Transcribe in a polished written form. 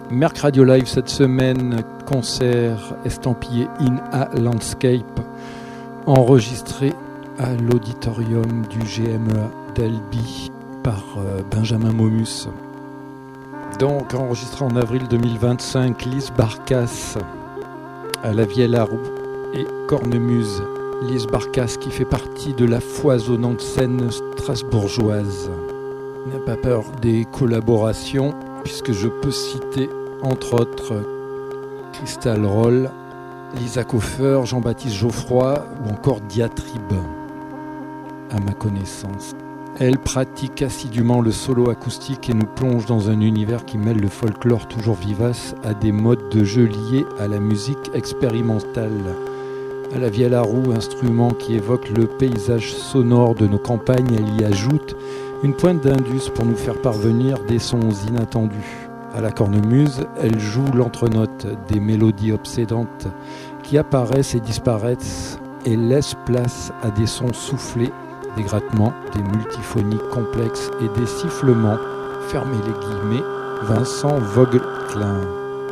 Merc Radio Live cette semaine, concert estampillé In a Landscape, enregistré à l'auditorium du GMEA d'Albi par Benjamin Momus. Donc enregistré en avril 2025, Lise Barkas à la Vielle à Roux et Cornemuse. Lise Barkas qui fait partie de la foisonnante scène strasbourgeoise. N'a pas peur des collaborations, puisque je peux citer entre autres Crystal Roll, Lisa Koffer, Jean-Baptiste Geoffroy ou encore Diatribe, à ma connaissance. Elle pratique assidûment le solo acoustique et nous plonge dans un univers qui mêle le folklore toujours vivace à des modes de jeu liés à la musique expérimentale. À la Vielle à Roux, instrument qui évoque le paysage sonore de nos campagnes, elle y ajoute une pointe d'indus pour nous faire parvenir des sons inattendus. À la cornemuse, elle joue l'entrenote des mélodies obsédantes qui apparaissent et disparaissent et laissent place à des sons soufflés, des grattements, des multiphonies complexes et des sifflements. Fermez les guillemets, Vincent Vogelklein.